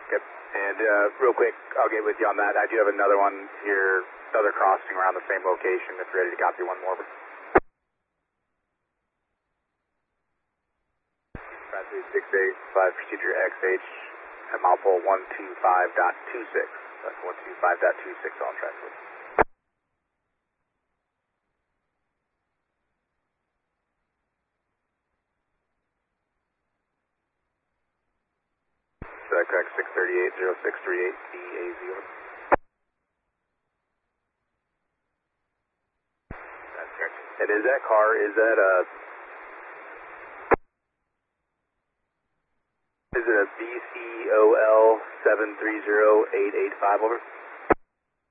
Yep. And real quick, I'll get with you on that. I do have another one here, another crossing around the same location if you're ready to copy one more. 53685 procedure XH at mile pole 125.26. That's 125.26 on transport. Is that correct? 638-0638 DAZ. That's correct. And is that car, is it a BCOL 730885 over?